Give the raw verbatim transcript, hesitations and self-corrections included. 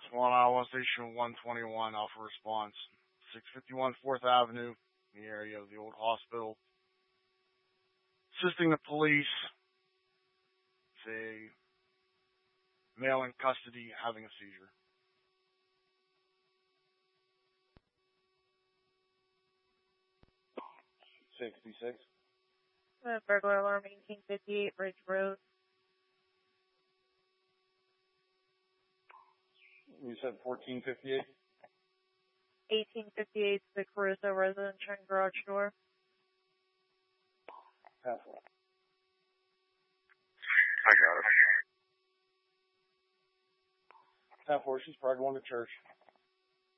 Swan Iowa Station one twenty-one, Alpha Response. six fifty-one fourth Avenue, in the area of the old hospital. Assisting the police. It's a male in custody having a seizure. sixty-six. Uh, burglar alarm eighteen fifty-eight Ridge Road. You said fourteen fifty-eight? eighteen fifty-eight the Caruso residence and garage door. Halfway. I got it. Half horse, she's probably going to church.